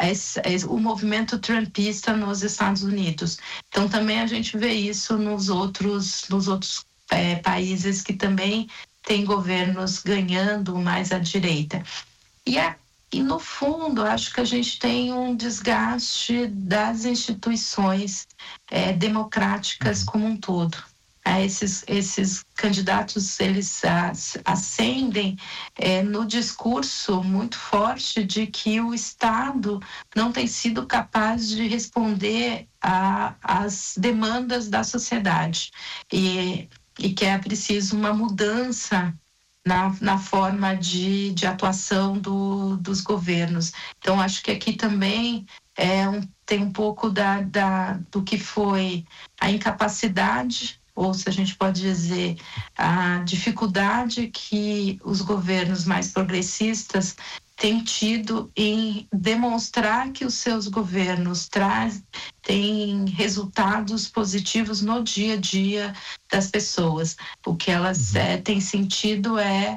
o movimento trumpista nos Estados Unidos. Então também a gente vê isso nos outros países que também têm governos ganhando mais à direita. E no fundo, acho que a gente tem um desgaste das instituições democráticas como um todo. Esses candidatos, eles ascendem no discurso muito forte de que o Estado não tem sido capaz de responder às demandas da sociedade e que é preciso uma mudança na forma de atuação dos governos. Então, acho que aqui também tem um pouco do que foi a incapacidade, ou se a gente pode dizer, a dificuldade que os governos mais progressistas têm tido em demonstrar que os seus governos têm resultados positivos no dia a dia das pessoas. O que elas têm sentido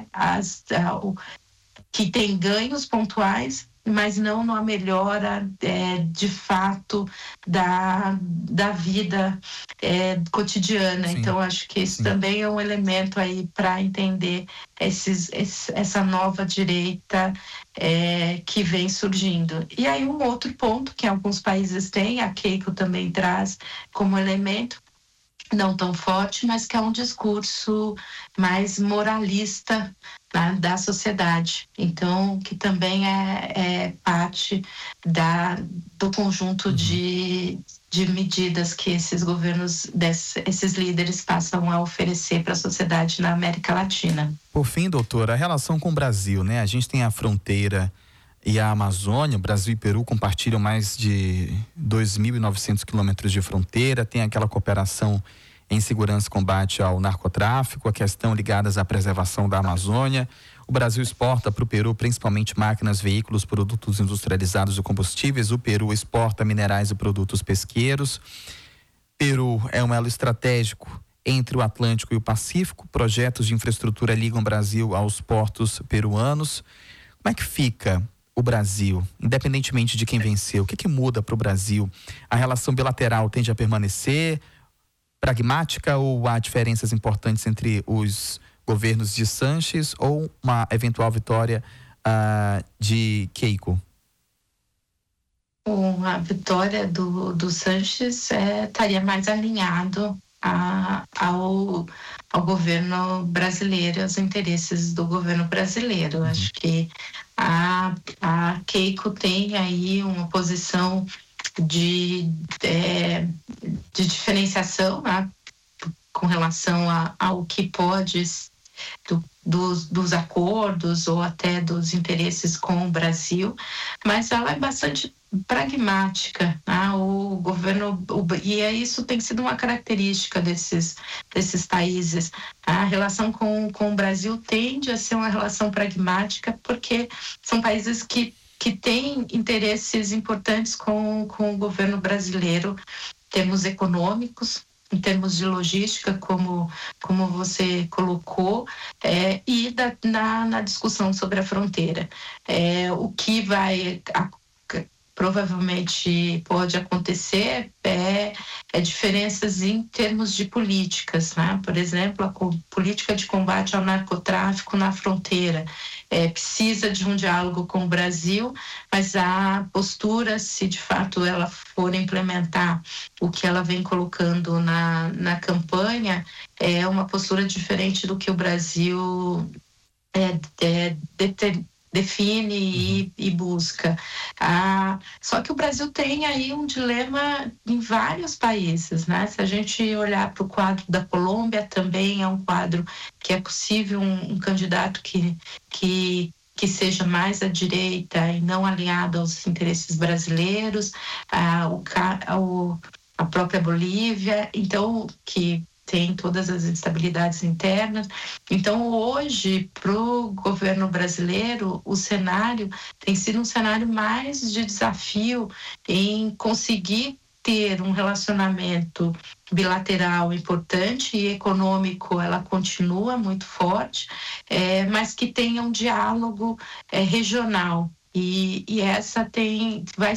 que tem ganhos pontuais, mas não na melhora de fato da vida cotidiana. Sim. Então acho que isso também é um elemento aí para entender essa nova direita que vem surgindo. E aí um outro ponto que alguns países têm, a Keiko também traz como elemento, não tão forte, mas que é um discurso mais moralista da sociedade. Então, que também é parte do conjunto de medidas que esses governos, esses líderes passam a oferecer para a sociedade na América Latina. Por fim, doutora, a relação com o Brasil, né? A gente tem a fronteira e a Amazônia. O Brasil e Peru compartilham mais de 2.900 quilômetros de fronteira, tem aquela cooperação em segurança e combate ao narcotráfico, a questão ligadas à preservação da Amazônia. O Brasil exporta para o Peru principalmente máquinas, veículos, produtos industrializados e combustíveis. O Peru exporta minerais e produtos pesqueiros. Peru é um elo estratégico entre o Atlântico e o Pacífico. Projetos de infraestrutura ligam o Brasil aos portos peruanos. Como é que fica o Brasil, independentemente de quem venceu? O que muda para o Brasil? A relação bilateral tende a permanecer pragmática ou há diferenças importantes entre os governos de Sanches ou uma eventual vitória de Keiko? A vitória do Sanches estaria mais alinhado ao governo brasileiro, aos interesses do governo brasileiro. Acho que a Keiko tem aí uma posição de diferenciação, né, com relação ao que pode dos acordos ou até dos interesses com o Brasil, mas ela é bastante pragmática, né? O governo, e isso tem sido uma característica desses países. A relação com o Brasil tende a ser uma relação pragmática, porque são países que têm interesses importantes com o governo brasileiro, em termos econômicos, em termos de logística, como você colocou, e na discussão sobre a fronteira. O que provavelmente pode acontecer diferenças em termos de políticas, né? Por exemplo, a política de combate ao narcotráfico na fronteira precisa de um diálogo com o Brasil, mas a postura, se de fato ela for implementar o que ela vem colocando na campanha, é uma postura diferente do que o Brasil define e busca. Só que o Brasil tem aí um dilema em vários países, né? Se a gente olhar para o quadro da Colômbia, também é um quadro que é possível um candidato que seja mais à direita e não alinhado aos interesses brasileiros, a própria Bolívia, então, que tem todas as instabilidades internas. Então, hoje, para o governo brasileiro, o cenário tem sido um cenário mais de desafio em conseguir ter um relacionamento bilateral importante e econômico, ela continua muito forte, mas que tenha um diálogo regional. E essa vai